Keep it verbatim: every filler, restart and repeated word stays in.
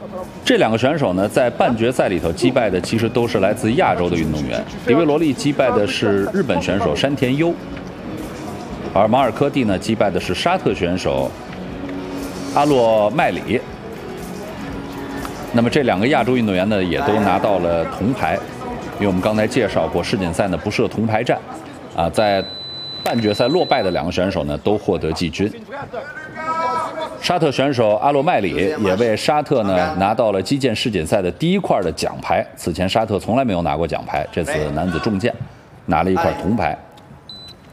这两个选手呢，在半决赛里头击败的其实都是来自亚洲的运动员。迪维罗利击败的是日本选手山田优，而马尔科蒂呢击败的是沙特选手阿洛麦里。那么这两个亚洲运动员呢，也都拿到了铜牌。因为我们刚才介绍过，世锦赛呢不设铜牌战，啊，在半决赛落败的两个选手呢，都获得季军。沙特选手阿洛麦里也为沙特呢拿到了击剑世锦赛的第一块的奖牌。此前沙特从来没有拿过奖牌，这次男子重剑拿了一块铜牌。